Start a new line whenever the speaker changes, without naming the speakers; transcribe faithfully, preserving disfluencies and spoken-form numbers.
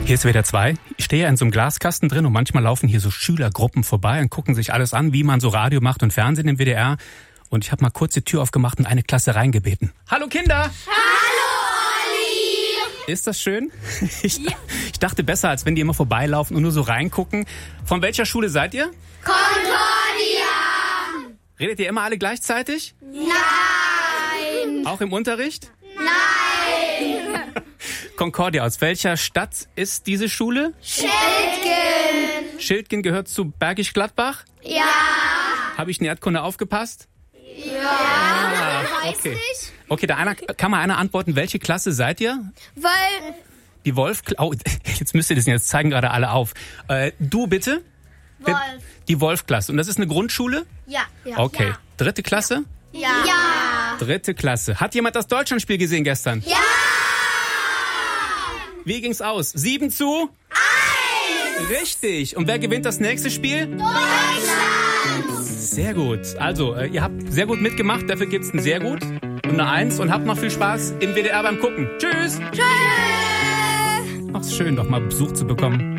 Hier ist W D R zwei. Ich stehe ja in so einem Glaskasten drin und manchmal laufen hier so Schülergruppen vorbei und gucken sich alles an, wie man so Radio macht und Fernsehen im W D R. Und ich habe mal kurz die Tür aufgemacht und eine Klasse reingebeten. Hallo Kinder!
Hallo Olli!
Ist das schön? Ich,
Ja.
ich dachte besser, als wenn die immer vorbeilaufen und nur so reingucken. Von welcher Schule seid ihr?
Concordia!
Redet ihr immer alle gleichzeitig?
Nein!
Auch im Unterricht?
Nein!
Concordia, aus welcher Stadt ist diese Schule?
Schildgen!
Schildgen gehört zu Bergisch Gladbach?
Ja!
Habe ich in Erdkunde aufgepasst?
Ja!
Ah, okay. Okay, da einer, kann mal einer antworten, welche Klasse seid ihr?
Weil...
Die Wolf... Oh, jetzt müsst ihr das jetzt zeigen gerade alle auf. Äh, du bitte?
Wolf.
Die Wolf-Klasse. Und das ist eine Grundschule?
Ja. ja.
Okay. Dritte Klasse?
Ja. Ja.
Dritte Klasse. Hat jemand das Deutschlandspiel gesehen gestern?
Ja!
Wie ging's aus? Sieben zu? Eins! Richtig. Und wer gewinnt das nächste Spiel?
Deutschland!
Sehr gut. Also, äh, ihr habt sehr gut mitgemacht. Dafür gibt's ein sehr gut und eine Eins. Und habt noch viel Spaß im W D R beim Gucken. Tschüss!
Tschüss!
Ach, ist schön, doch mal Besuch zu bekommen.